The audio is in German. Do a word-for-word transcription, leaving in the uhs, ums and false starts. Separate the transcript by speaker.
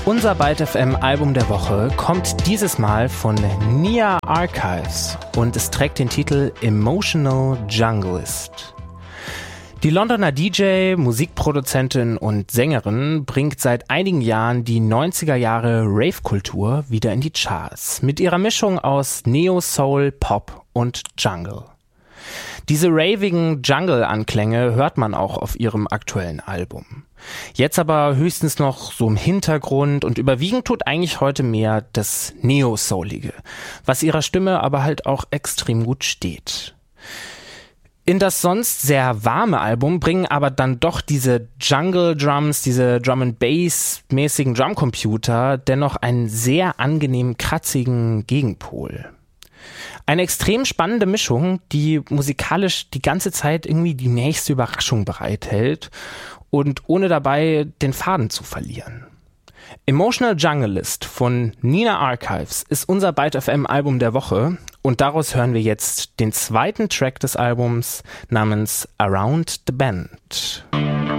Speaker 1: Unser Byte F M Album der Woche kommt dieses Mal von Nia Archives und es trägt den Titel Emotional Junglist. Die Londoner D J, Musikproduzentin und Sängerin bringt seit einigen Jahren die neunziger Jahre Rave-Kultur wieder in die Charts mit ihrer Mischung aus Neo, Soul, Pop und Jungle. Diese ravigen Jungle-Anklänge hört man auch auf ihrem aktuellen Album. Jetzt aber höchstens noch so im Hintergrund und überwiegend tut eigentlich heute mehr das Neo-Soulige, was ihrer Stimme aber halt auch extrem gut steht. In das sonst sehr warme Album bringen aber dann doch diese Jungle-Drums, diese Drum-and-Bass-mäßigen Drumcomputer dennoch einen sehr angenehm kratzigen Gegenpol. Eine extrem spannende Mischung, die musikalisch die ganze Zeit irgendwie die nächste Überraschung bereithält und ohne dabei den Faden zu verlieren. Emotional Junglist von Nia Archives ist unser Byte F M Album der Woche und daraus hören wir jetzt den zweiten Track des Albums namens Around the Bend.